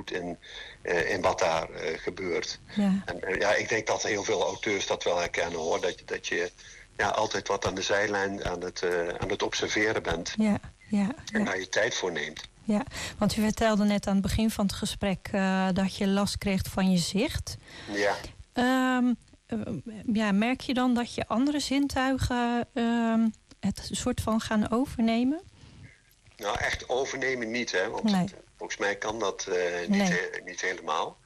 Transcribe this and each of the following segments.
invloed in wat daar gebeurt. Ja. En ik denk dat heel veel auteurs dat wel herkennen, hoor. Dat je altijd wat aan de zijlijn aan het observeren bent. Ja. En daar je tijd voor neemt. Ja, want u vertelde net aan het begin van het gesprek dat je last kreeg van je zicht. Ja. Merk je dan dat je andere zintuigen het soort van gaan overnemen? Nou, echt overnemen niet, hè. Want volgens mij kan dat niet helemaal.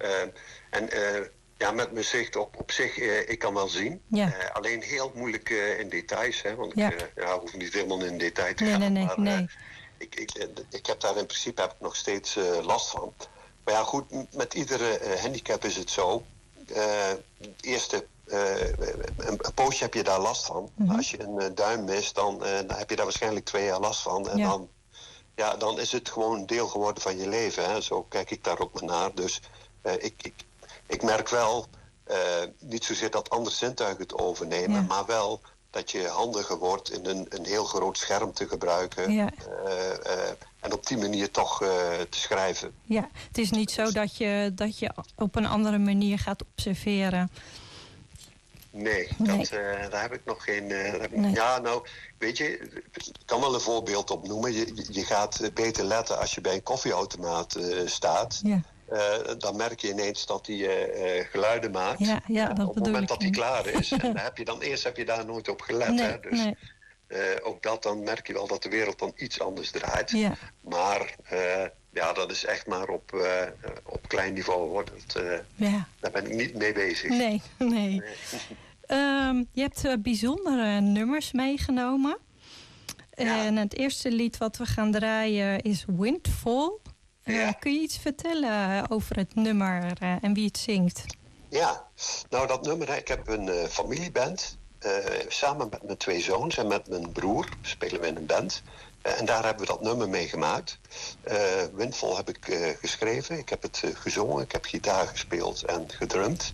Met mijn zicht op zich, ik kan wel zien. Ja. Alleen heel moeilijk in details, hè. Want ik hoef niet helemaal in detail te gaan. Nee. Ik heb daar in principe nog steeds last van. Maar ja, goed, met iedere handicap is het zo. Eerste een poosje heb je daar last van. Mm-hmm. Als je een duim mist, dan heb je daar waarschijnlijk 2 jaar last van. En dan is het gewoon een deel geworden van je leven. Hè. Zo kijk ik daar ook naar. Dus ik merk wel, niet zozeer dat andere zintuigen het overnemen, maar wel dat je handiger wordt in een heel groot scherm te gebruiken. Ja. En op die manier toch te schrijven. Ja, het is niet zo dat je op een andere manier gaat observeren. Nee. Daar heb ik nog geen... Ja, nou, weet je, ik kan wel een voorbeeld opnoemen. Je gaat beter letten als je bij een koffieautomaat staat. Ja. Dan merk je ineens dat hij geluiden maakt. Ja, dat op het moment dat hij klaar is. En eerst heb je daar nooit op gelet. Nee, hè? Dus ook dan merk je wel dat de wereld dan iets anders draait. Ja. Maar dat is echt maar op klein niveau, hoor. Daar ben ik niet mee bezig. Nee. Je hebt bijzondere nummers meegenomen. Ja. En het eerste lied wat we gaan draaien is Windfall. Kun je iets vertellen over het nummer en wie het zingt? Ja, nou dat nummer, ik heb een familieband. Samen met mijn 2 zoons en met mijn broer spelen we in een band. En daar hebben we dat nummer mee gemaakt. Windfall heb ik geschreven. Ik heb het gezongen. Ik heb gitaar gespeeld en gedrumd.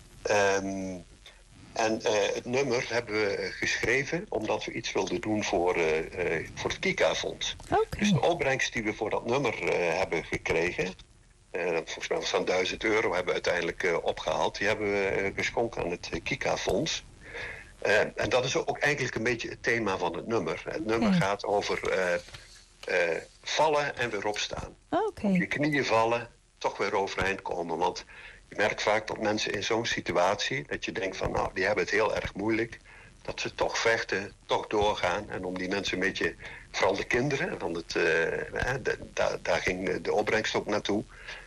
Het nummer hebben we geschreven omdat we iets wilden doen voor het Kika-fonds. Okay. Dus de opbrengst die we voor dat nummer hebben gekregen, volgens mij van €1000 hebben we uiteindelijk opgehaald. Die hebben we geschonken aan het Kika-fonds. En dat is ook eigenlijk een beetje het thema van het nummer. Het nummer gaat over vallen en weer opstaan. Okay. Op je knieën vallen, toch weer overeind komen. Want je merkt vaak dat mensen in zo'n situatie, dat je denkt van, nou, die hebben het heel erg moeilijk. Dat ze toch vechten, toch doorgaan. En om die mensen een beetje, vooral de kinderen, want daar ging de opbrengst ook naartoe.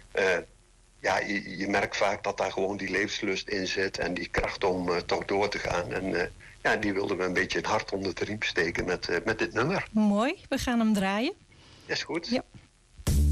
Je merkt vaak dat daar gewoon die levenslust in zit en die kracht om toch door te gaan. En die wilden we een beetje een hart onder de riem steken met dit nummer. Mooi, we gaan hem draaien. Is goed. Ja.